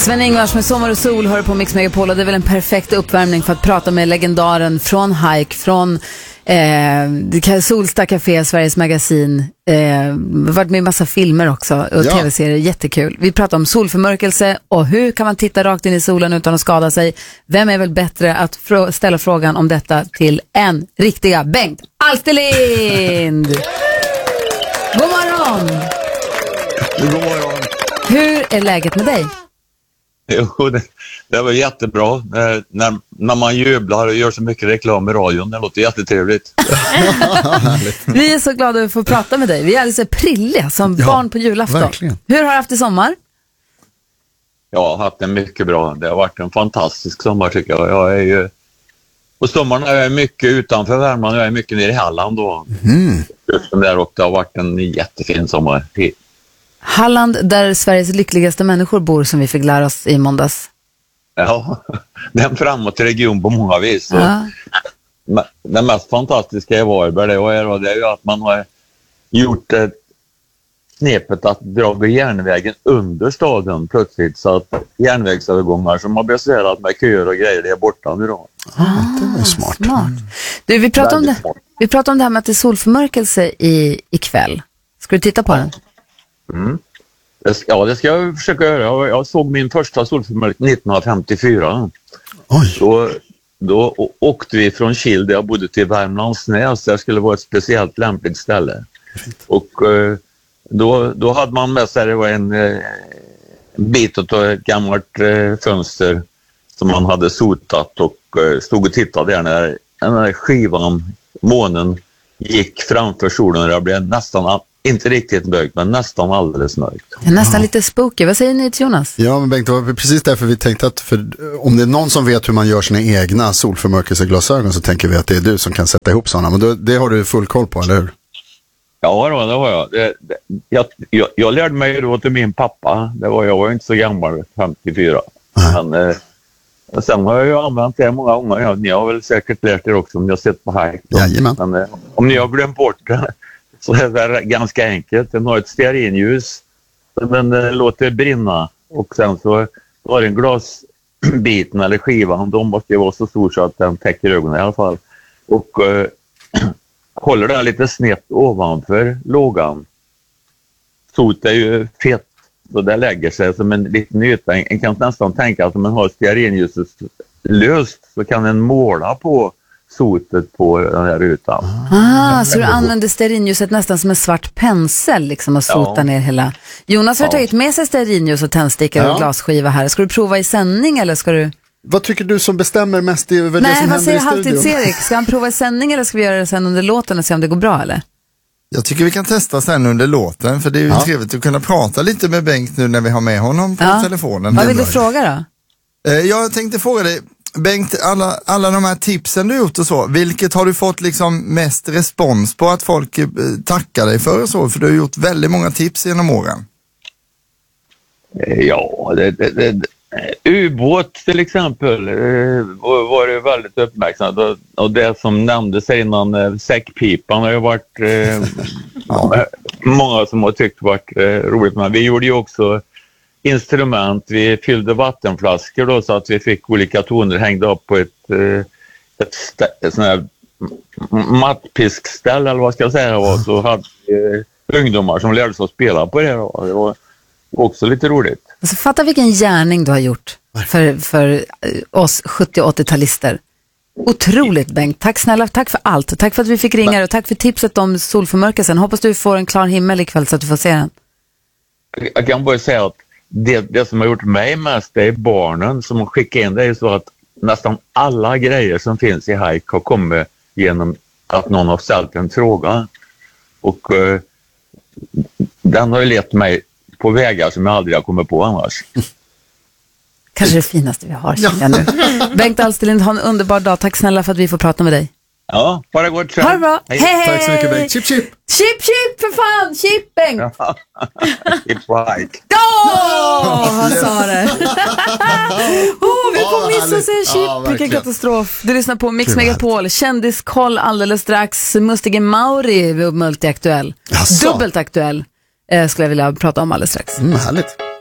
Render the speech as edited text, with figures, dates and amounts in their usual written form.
Sven-Ingvars med Sommar och sol hör på Mix Megapol, och det är väl en perfekt uppvärmning för att prata med legendaren från Hike, från Solsta Café, Sveriges magasin, varit med i massa filmer också och tv-serier, jättekul. Vi pratar om solförmörkelse och hur kan man titta rakt in i solen utan att skada sig. Vem är väl bättre att ställa frågan om detta till en riktiga Bengt Alsterlind? God morgon! God morgon! Hur är läget med dig? Jo, det var jättebra. När man jublar och gör så mycket reklam i radion, det låter jättetrevligt. Vi är så glada att få prata med dig. Vi är alldeles prilliga som barn på julafton. Verkligen. Hur har du haft i sommar? Jag har haft en mycket bra. Det har varit en fantastisk sommar tycker jag. Jag är ju... På sommaren är jag mycket utanför Värmland. Jag är mycket nere i Halland då. Där, och det har varit en jättefin sommar. Halland, där Sveriges lyckligaste människor bor, som vi fick lära oss i måndags. Ja, det är en framåt region på många vis. Ja. Det mest fantastiska i Varberg det är ju att man har gjort knepet att dra vid järnvägen under staden plötsligt, så att järnvägsövergångar som har besvärat med köer och grejer är borta nu då. Det var smart. Du, vi pratar om det här med att det är solförmörkelse ikväll. Ska du titta på den? Mm. Ja, det ska jag försöka göra. Jag såg min första solförmörkelse 1954. Oj. Då åkte vi från Kil, där jag bodde, till Värmlandsnäs. Det skulle vara ett speciellt lämpligt ställe. Och då hade man med sig, det var en bit av ett gammalt fönster som man hade sotat, och stod och tittade där när den här skivan, månen, gick framför solen, och det blev nästan, inte riktigt mörkt, men nästan alldeles mörkt. Nästan lite spooky. Vad säger ni till Jonas? Ja, men Bengt, det var precis därför vi tänkte att om det är någon som vet hur man gör sina egna solförmörkelseglasögon, så tänker vi att det är du som kan sätta ihop sådana. Men det har du full koll på, eller hur? Ja, det har jag. Jag lärde mig då till min pappa. Jag var inte så gammal, 54. Men sen har jag ju använt det många gånger. Ja, ni har väl säkert lärt er också om ni har sett på Hike. Jajamän. Men om ni har glömt bort det, så är det ganska enkelt. Den har ett stearinljus. Den låter brinna. Och sen så har den glasbiten eller skivan. De måste ju vara så stor så att den täcker ögonen i alla fall. Och håller den lite snett ovanför lågan. Sot är ju fett. Så det lägger sig som en liten yta. En kan nästan tänka att om man har stearinljuset löst, så kan en måla på sotet på den här rutan. Så du använder stearinljuset nästan som en svart pensel liksom, och sotar ner hela. Jonas har tagit med sig stearinljus och tändstickor och glasskiva här. Ska du prova i sändning eller ska du... Vad tycker du som bestämmer mest över det som händer i studion? Nej, vad säger Halvtids-Erik? Ska han prova i sändning eller ska vi göra det sen under låten och se om det går bra eller? Jag tycker vi kan testa sen under låten, för det är ju trevligt att kunna prata lite med Bengt nu när vi har med honom på telefonen. Vad vill du fråga då? Jag tänkte fråga dig, Bengt, alla de här tipsen du gjort och så, vilket har du fått liksom mest respons på att folk tackar dig för och så? För du har gjort väldigt många tips genom åren. Ja, ubåt till exempel var det väldigt uppmärksamt, och det som nämndes innan, säckpipan har ju varit många som har tyckt varit roligt. Men vi gjorde ju också instrument, vi fyllde vattenflaskor då, så att vi fick olika toner hängda upp på ett sån här mattpiskställ eller vad ska jag säga, och så hade ungdomar som lärde sig att spela på det då. Det var också lite roligt. Alltså, fatta vilken gärning du har gjort för oss 70- och 80-talister. Otroligt, Bengt. Tack snälla, tack för allt. Tack för att vi fick ringa och tack för tipset om solförmörkelsen. Hoppas du får en klar himmel ikväll så att du får se den. Jag kan bara säga att det som har gjort mig mest, det är barnen som skickar in. Det är så att nästan alla grejer som finns i Hike har kommit genom att någon har ställt en fråga. Och den har ju lett mig på vägar som jag aldrig har kommit på annars. Kanske det finaste vi har, känner jag nu. Bengt Alsterlind, ha en underbar dag. Tack snälla för att vi får prata med dig. Ja, bara gott. Ha det bra. Hej! Tack så mycket, Bengt. Chip, chip! Chip, chip, för fan! Chip, Bengt! Chip på Hike. Han sa det. Vi kommer missa sig en chip. Vilken katastrof. Du lyssnar på Mix Megapol. Kändiskoll alldeles strax. Mustige Mauri, multiaktuell. Dubbelt aktuell. Skulle jag vilja prata om alldeles strax. Härligt.